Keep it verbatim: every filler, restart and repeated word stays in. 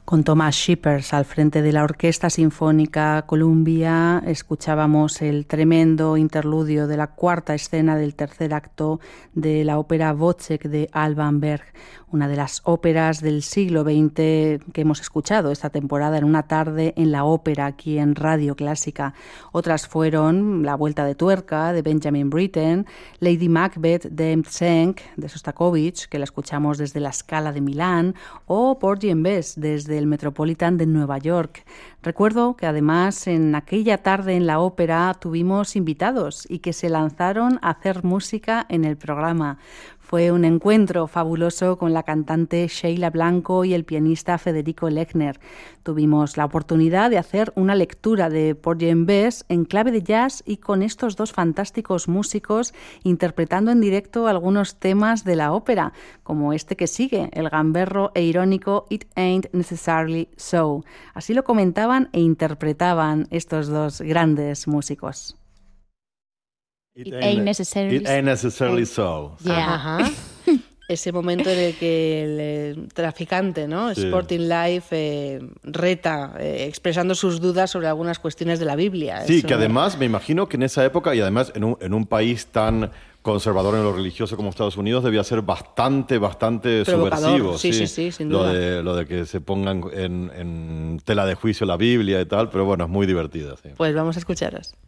Con Thomas Shippers al frente de la Orquesta Sinfónica Columbia escuchábamos el tremendo interludio de la cuarta escena del tercer acto de la ópera Wozzeck de Alban Berg, una de las óperas del siglo veinte que hemos escuchado esta temporada en una tarde en la ópera aquí en Radio Clásica. Otras fueron La Vuelta de Tuerca de Benjamin Britten, Lady Macbeth de Mtsensk de Sostakovich, que la escuchamos desde la Scala de Milán, o Porgy and Bess desde el Metropolitan de Nueva York. Recuerdo que además en aquella tarde en la ópera tuvimos invitados y que se lanzaron a hacer música en el programa. Fue un encuentro fabuloso con la cantante Sheila Blanco y el pianista Federico Lechner. Tuvimos la oportunidad de hacer una lectura de Porgy and Bess en clave de jazz y con estos dos fantásticos músicos interpretando en directo algunos temas de la ópera, como este que sigue, el gamberro e irónico It Ain't Necessarily So. Así lo comentaban e interpretaban estos dos grandes músicos. It ain't necessarily, it ain't necessarily so. Yeah. Ajá. Ese momento en el que el eh, traficante, ¿no? Sí. Sporting Life eh, reta, eh, expresando sus dudas sobre algunas cuestiones de la Biblia. Sí, Eso, que además me imagino que en esa época y además en un, en un país tan conservador en lo religioso como Estados Unidos debía ser bastante, bastante provocador. subversivo. Sí, sí, sí, sin lo duda. de, lo de que se pongan en, en tela de juicio la Biblia y tal, pero bueno, es muy divertido. Sí. Pues vamos a escucharos.